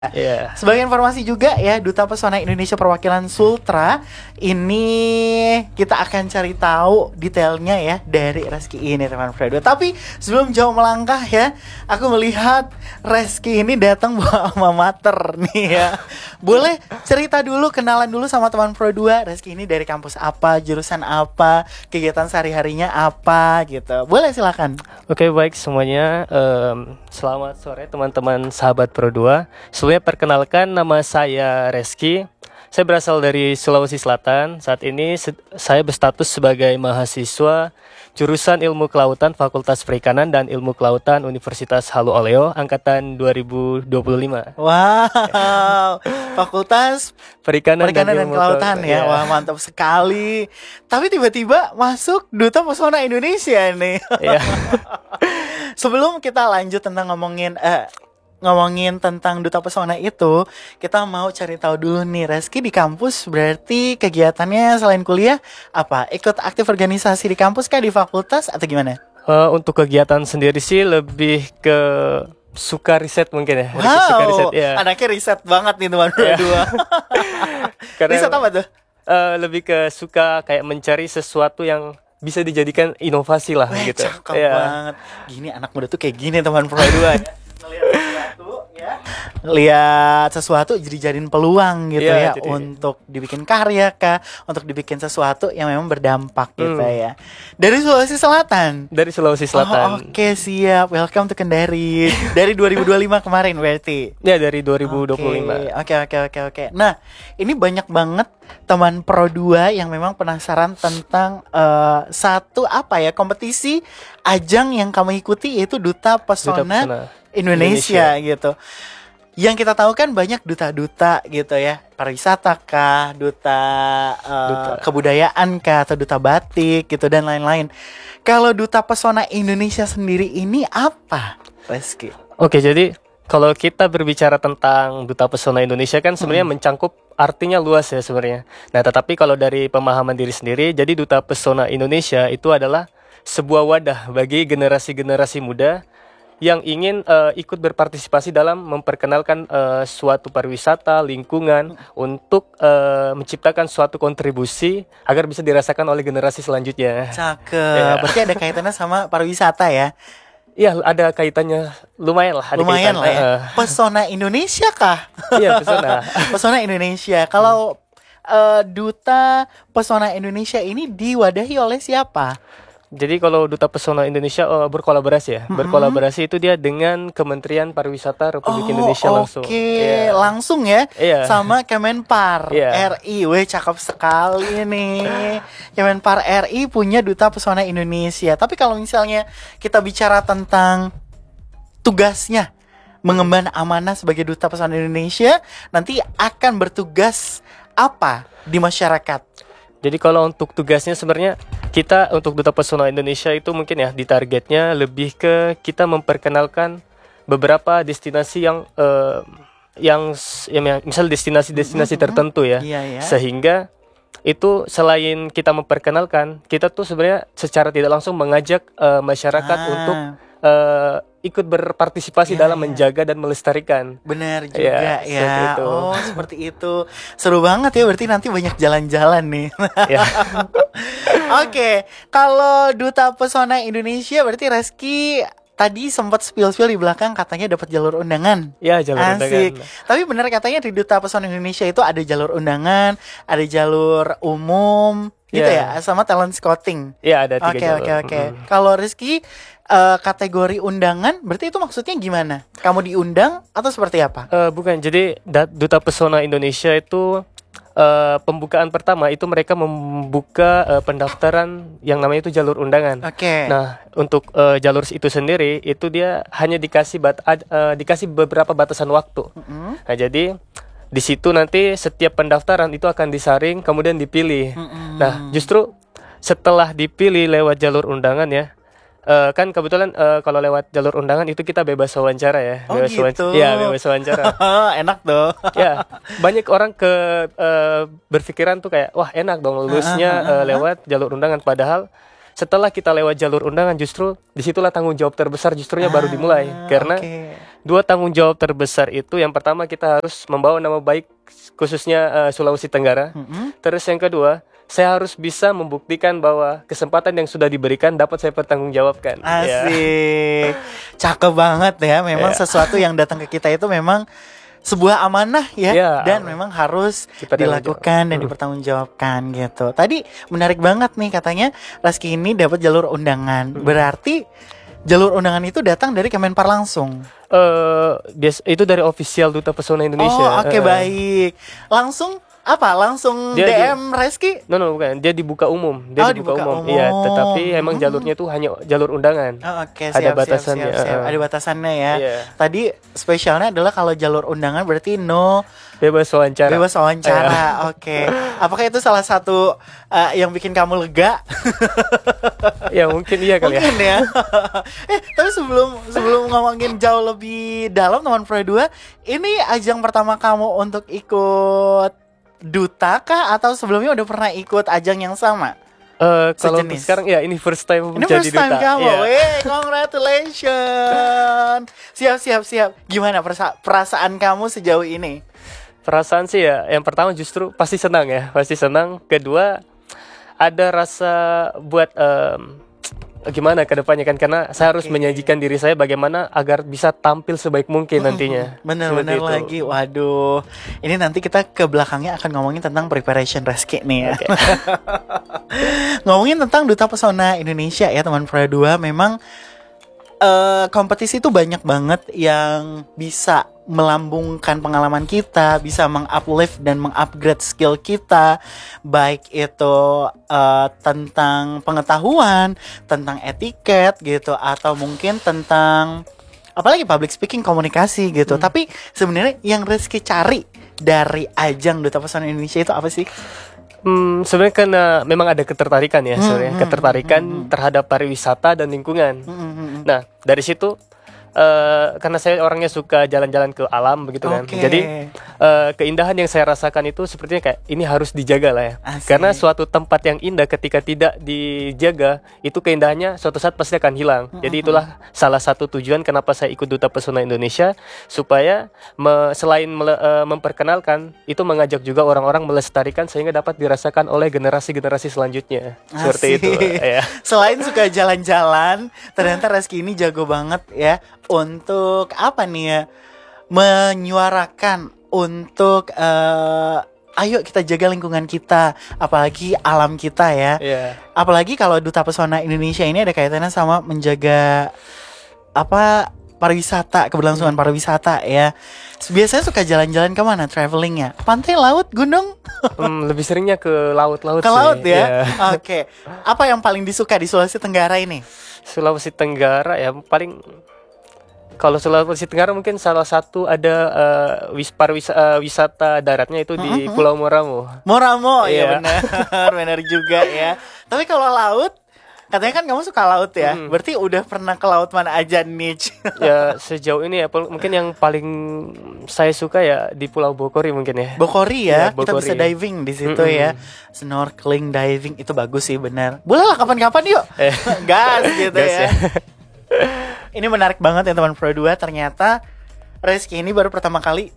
Iya. Sebagai informasi juga ya, Duta Pesona Indonesia Perwakilan Sultra ini kita akan cari tahu detailnya ya dari Reski ini, teman Fredo. Tapi sebelum jauh melangkah ya, aku melihat Reski ini datang bawa alma mater nih ya. Boleh cerita dulu, kenalan dulu sama teman Pro 2. Reski ini dari kampus apa, jurusan apa, kegiatan sehari-harinya apa gitu. Boleh silakan. Oke, baik semuanya. Selamat sore teman-teman sahabat Pro 2. Sebelumnya perkenalkan, nama saya Reski. Saya berasal dari Sulawesi Selatan. Saat ini saya berstatus sebagai mahasiswa jurusan Ilmu Kelautan Fakultas Perikanan dan Ilmu Kelautan Universitas Halu Oleo angkatan 2025. Wow, Fakultas Perikanan dan Kelautan ya. Wah, mantap sekali. Tapi tiba-tiba masuk Duta Pesona Indonesia nih. Ya. Sebelum kita lanjut tentang ngomongin tentang Duta Pesona itu, kita mau cari tahu dulu nih, Reski di kampus berarti kegiatannya selain kuliah apa? Ikut aktif organisasi di kampus kah, di fakultas atau gimana? Untuk kegiatan sendiri sih lebih ke suka riset mungkin ya. Wow, suka riset, ya. Anaknya riset banget nih teman berdua. Riset apa tuh? Lebih ke suka kayak mencari sesuatu yang bisa dijadikan inovasi lah. Weh, gitu. Cakep banget. Gini anak muda tuh kayak gini teman berdua. Lihat sesuatu jadiin peluang gitu ya, untuk dibikin karya kah, untuk dibikin sesuatu yang memang berdampak gitu ya. Dari Sulawesi Selatan. Dari Sulawesi Selatan. Oke, siap. Welcome to Kendari. Dari 2025 kemarin berarti. Ya, dari 2025. Oke. Nah, ini banyak banget teman Pro 2 yang memang penasaran tentang satu kompetisi ajang yang kamu ikuti, yaitu Duta Pesona Indonesia gitu. Yang kita tahu kan banyak duta-duta gitu ya, pariwisata kah, duta kebudayaan kah, atau duta batik gitu dan lain-lain. Kalau Duta Pesona Indonesia sendiri ini apa, Reski? Oke, jadi kalau kita berbicara tentang Duta Pesona Indonesia kan sebenarnya mencangkup artinya luas ya sebenarnya. Nah, tetapi kalau dari pemahaman diri sendiri, jadi Duta Pesona Indonesia itu adalah sebuah wadah bagi generasi-generasi muda yang ingin ikut berpartisipasi dalam memperkenalkan suatu pariwisata, lingkungan untuk menciptakan suatu kontribusi agar bisa dirasakan oleh generasi selanjutnya. Cakep. Ya. Berarti ada kaitannya sama pariwisata ya? Iya, ada kaitannya, lumayan lah. Lumayan lah ya. Pesona Indonesia kah? Iya, pesona. Pesona Indonesia. Kalau Duta Pesona Indonesia ini diwadahi oleh siapa? Jadi kalau Duta Pesona Indonesia berkolaborasi ya. Berkolaborasi itu dia dengan Kementerian Pariwisata Republik Indonesia langsung. Oke, langsung ya. Iya. Sama Kemenpar RI. Weh, cakep sekali nih. Kemenpar RI punya Duta Pesona Indonesia. Tapi kalau misalnya kita bicara tentang tugasnya mengemban amanah sebagai Duta Pesona Indonesia, nanti akan bertugas apa di masyarakat? Jadi kalau untuk tugasnya sebenarnya kita untuk Duta Pesona Indonesia itu mungkin ya ditargetnya lebih ke kita memperkenalkan beberapa destinasi yang misal destinasi tertentu ya. Sehingga itu selain kita memperkenalkan, kita tuh sebenarnya secara tidak langsung mengajak masyarakat untuk ikut berpartisipasi dalam menjaga dan melestarikan. Benar juga ya. Seperti itu. Seru banget ya, berarti nanti banyak jalan-jalan nih. Oke, kalau Duta Pesona Indonesia berarti Reski tadi sempat spill-spill di belakang katanya dapat jalur undangan. Ya, jalur undangan. Tapi benar katanya di Duta Pesona Indonesia itu ada jalur undangan, ada jalur umum gitu ya, sama talent scouting. Iya, ada 3 jalur. Oke. Kalau Rizky kategori undangan berarti itu maksudnya gimana? Kamu diundang atau seperti apa? Bukan, jadi Duta Pesona Indonesia itu pembukaan pertama itu mereka membuka pendaftaran yang namanya itu jalur undangan. Oke. Nah, untuk jalur itu sendiri itu dia hanya dikasih beberapa batasan waktu. Nah, jadi di situ nanti setiap pendaftaran itu akan disaring kemudian dipilih. Nah, justru setelah dipilih lewat jalur undangan ya. Kan kebetulan kalau lewat jalur undangan itu kita bebas wawancara ya. Gitu. Bebas wawancara. Enak tuh. Ya, banyak orang berpikiran tuh kayak wah enak dong lulusnya lewat jalur undangan, padahal setelah kita lewat jalur undangan justru disitulah tanggung jawab terbesar justrunya baru dimulai karena Dua tanggung jawab terbesar itu, yang pertama kita harus membawa nama baik khususnya Sulawesi Tenggara. Terus yang kedua, saya harus bisa membuktikan bahwa kesempatan yang sudah diberikan dapat saya pertanggungjawabkan. Ya. Asik. Cakep banget ya. Memang sesuatu yang datang ke kita itu memang sebuah amanah ya, dan memang harus dilakukan dan dipertanggungjawabkan gitu. Tadi menarik banget nih, katanya Reski ini dapat jalur undangan. Berarti jalur undangan itu datang dari Kemenpar langsung. Itu dari official Duta Pesona Indonesia. Oh, oke, baik. Langsung apa? Langsung Dia DM Reski? No, bukan. Dia dibuka umum. Dibuka umum. Iya, tetapi emang jalurnya tuh hanya jalur undangan. Oh, oke, ada batasannya. Siap. Ada batasannya ya. Iya. Tadi spesialnya adalah kalau jalur undangan berarti Bebas wawancara. Oke. Apakah itu salah satu yang bikin kamu lega? Ya mungkin iya kali mungkin ya. Tapi sebelum ngomongin jauh lebih dalam, teman Pro 2, ini ajang pertama kamu untuk ikut duta kah, atau sebelumnya udah pernah ikut ajang yang sama? Kalau untuk sekarang ya ini first time ini menjadi first time duta. kamu. Congratulations. Siap. Gimana perasaan kamu sejauh ini? Perasaan sih ya, yang pertama justru pasti senang ya, Kedua, ada rasa buat gimana ke depannya kan, karena saya harus menyajikan diri saya bagaimana agar bisa tampil sebaik mungkin nantinya. Bener lagi. Waduh, ini nanti kita ke belakangnya akan ngomongin tentang preparation Reski nih ya. Ngomongin tentang Duta Pesona Indonesia ya, teman Pro 2, memang kompetisi itu banyak banget yang bisa melambungkan pengalaman kita, bisa menguplift dan mengupgrade skill kita, baik itu tentang pengetahuan, tentang etiket gitu, atau mungkin tentang apalagi public speaking, komunikasi gitu. Tapi sebenarnya yang Reski cari dari ajang Duta Pesona Indonesia itu apa sih? Sebenarnya karena memang ada ketertarikan ya, ketertarikan terhadap pariwisata dan lingkungan. Nah, dari situ karena saya orangnya suka jalan-jalan ke alam begitu kan. Jadi keindahan yang saya rasakan itu sepertinya kayak ini harus dijaga lah ya. Karena suatu tempat yang indah ketika tidak dijaga, itu keindahannya suatu saat pasti akan hilang. Jadi itulah salah satu tujuan kenapa saya ikut Duta Pesona Indonesia, supaya selain memperkenalkan, itu mengajak juga orang-orang melestarikan sehingga dapat dirasakan oleh generasi-generasi selanjutnya. Seperti itu ya. Selain suka jalan-jalan, ternyata Reski ini jago banget ya untuk apa nih ya, menyuarakan untuk ayo kita jaga lingkungan kita, apalagi alam kita ya. Apalagi kalau Duta Pesona Indonesia ini ada kaitannya sama menjaga pariwisata, keberlangsungan pariwisata ya. Biasanya suka jalan-jalan kemana travelingnya? Pantai, laut, gunung? Lebih seringnya ke laut Ke sih. laut ya. Oke. Apa yang paling disuka di Sulawesi Tenggara ini? Sulawesi Tenggara ya paling. Kalau Sulawesi Tenggara mungkin salah satu ada wisata daratnya itu di Pulau Moramo. Ya benar juga ya. Tapi kalau laut, katanya kan kamu suka laut ya. Berarti udah pernah ke laut mana aja nih? Ya sejauh ini ya mungkin yang paling saya suka ya di Pulau Bokori mungkin ya. Bokori ya, Bokori. Kita bisa diving di situ ya. Snorkeling, diving itu bagus sih, benar. Boleh lah kapan-kapan yuk. Gas gitu ya. Ini menarik banget ya teman Pro 2. Ternyata Reski ini baru pertama kali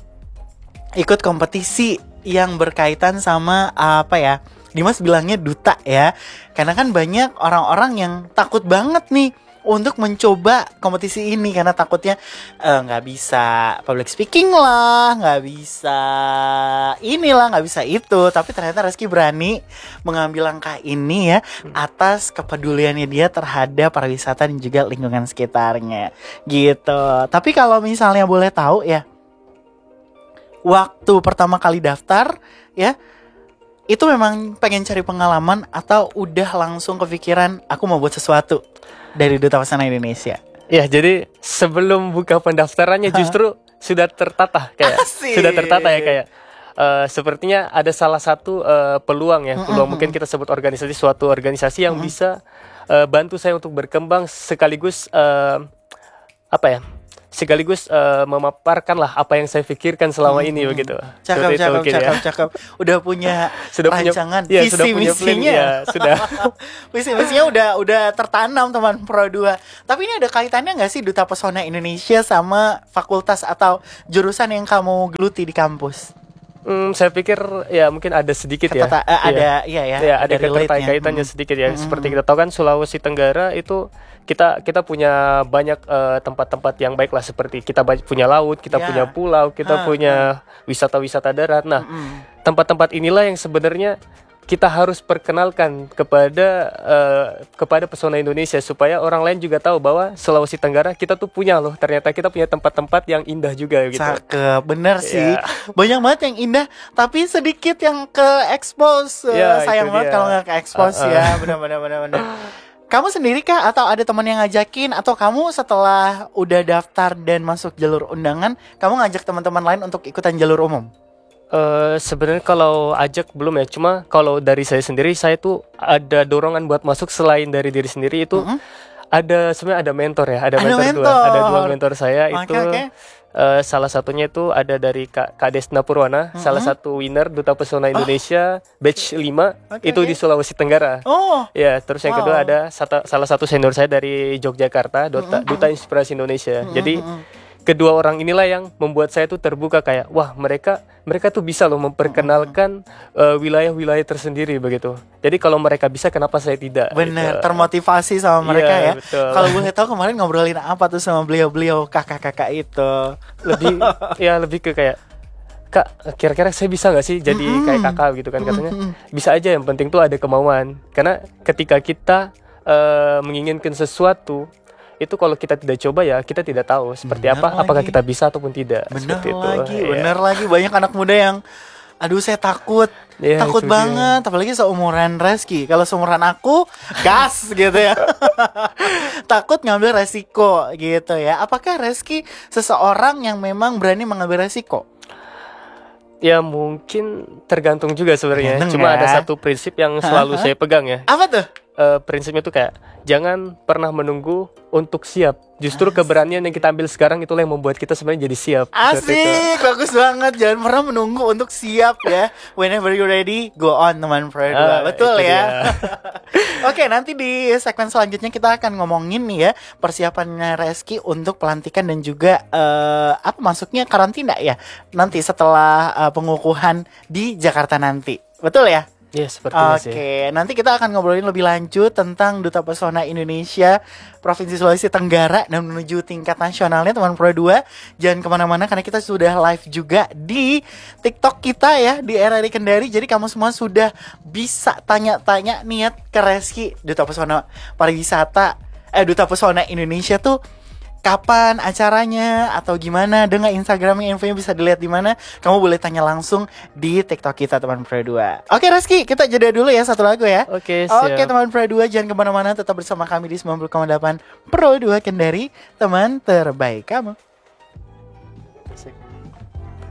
ikut kompetisi yang berkaitan sama Dimas bilangnya duta ya. Karena kan banyak orang-orang yang takut banget nih untuk mencoba kompetisi ini, karena takutnya nggak bisa public speaking lah, nggak bisa inilah, nggak bisa itu. Tapi ternyata Reski berani mengambil langkah ini ya, atas kepeduliannya dia terhadap pariwisata dan juga lingkungan sekitarnya gitu. Tapi kalau misalnya boleh tahu ya, waktu pertama kali daftar ya, itu memang pengen cari pengalaman atau udah langsung kepikiran aku mau buat sesuatu dari Duta Pesona Indonesia? Ya, jadi sebelum buka pendaftarannya justru sudah tertata kayak sepertinya ada salah satu peluang ya, mungkin kita sebut suatu organisasi yang bisa bantu saya untuk berkembang sekaligus sekaligus memaparkan lah apa yang saya pikirkan selama ini begitu. Seperti itu mungkin ya. Cakep. Udah punya Sudah punya rancangan, ya, visi sudah punya plan, misinya. ya, sudah. Visi misinya udah tertanam teman Pro 2. Tapi ini ada kaitannya nggak sih Duta Pesona Indonesia sama fakultas atau jurusan yang kamu geluti di kampus? Saya pikir ya mungkin ada sedikit ya. Ada Ya, ada relate-nya. keterkaitannya sedikit ya. Seperti kita tahu kan Sulawesi Tenggara itu kita punya banyak tempat-tempat yang baik lah, seperti kita punya laut, kita Ya. punya pulau, kita punya wisata-wisata darat. Nah, tempat-tempat inilah yang sebenarnya kita harus perkenalkan kepada pesona Indonesia supaya orang lain juga tahu bahwa Sulawesi Tenggara kita tuh punya loh, ternyata kita punya tempat-tempat yang indah juga gitu. Cakep, bener sih. Ya. Banyak banget yang indah, tapi sedikit yang ke expose. Ya, Sayang itu banget dia. kalau nggak ke expose ya. Bener. Kamu sendiri kah atau ada teman yang ngajakin, atau kamu setelah udah daftar dan masuk jalur undangan, kamu ngajak teman-teman lain untuk ikutan jalur umum? Sebenarnya kalau ajak belum ya, cuma kalau dari saya sendiri, saya tuh ada dorongan buat masuk selain dari diri sendiri itu. Sebenarnya ada mentor ya, ada mentor. Ada dua mentor saya itu. Oke. Salah satunya itu ada dari Kak Desna Purwana, salah satu winner Duta Pesona Indonesia batch 5 itu di Sulawesi Tenggara. Oh, Ya, terus yang kedua ada salah satu senior saya dari Yogyakarta, Duta Inspirasi Indonesia. Jadi kedua orang inilah yang membuat saya tuh terbuka, kayak wah, mereka tuh bisa loh memperkenalkan wilayah-wilayah tersendiri begitu. Jadi kalau mereka bisa, kenapa saya tidak? bener, gitu. termotivasi sama mereka Iya, ya. betul. Kalau boleh tahu kemarin ngobrolin apa tuh sama beliau-beliau kakak-kakak itu? Lebih ke kayak, Kak, kira-kira saya bisa nggak sih jadi kayak kakak gitu kan, katanya. Bisa aja, yang penting tuh ada kemauan. Karena ketika kita menginginkan sesuatu, itu kalau kita tidak coba ya kita tidak tahu seperti Bener apa, apakah lagi. kita bisa ataupun tidak. Bener Seperti itu. lagi, Iya. bener lagi. Banyak anak muda yang, aduh saya takut, Iya, takut itu banget. Apalagi seumuran Reski. Kalau seumuran aku, gas gitu ya. Takut ngambil resiko gitu ya. Apakah Reski seseorang yang memang berani mengambil resiko? Ya mungkin tergantung juga sebenarnya. Tergantung Cuma ya. ada satu prinsip yang selalu saya pegang ya. Apa tuh? Prinsipnya tuh kayak jangan pernah menunggu untuk siap. Justru keberanian yang kita ambil sekarang itulah yang membuat kita sebenarnya jadi siap. Seperti itu. Asik, bagus banget. Jangan pernah menunggu untuk siap ya. Whenever you're ready, go on teman Pro 2. Betul Itu ya. dia. Oke, nanti di segmen selanjutnya kita akan ngomongin nih ya persiapannya Reski untuk pelantikan dan juga apa masuknya karantina ya. Nanti setelah pengukuhan di Jakarta nanti. Betul ya? Ya sepertinya sih. Oke, nanti kita akan ngobrolin lebih lanjut tentang Duta Pesona Indonesia Provinsi Sulawesi Tenggara dan menuju tingkat nasionalnya teman Pro 2. Jangan kemana-mana karena kita sudah live juga di TikTok kita ya, di RRI Kendari. Jadi kamu semua sudah bisa tanya-tanya niat ke Reski, Duta Pesona Pariwisata, Duta Pesona Indonesia tuh kapan acaranya atau gimana, dengan Instagramnya, infonya bisa dilihat di mana. Kamu boleh tanya langsung di TikTok kita teman Pro 2. Oke Reski, kita jeda dulu ya satu lagu ya. Oke, siap. Oke teman Pro 2, jangan kemana-mana, tetap bersama kami di 90,8 Pro 2 Kendari, teman terbaik kamu. Asik.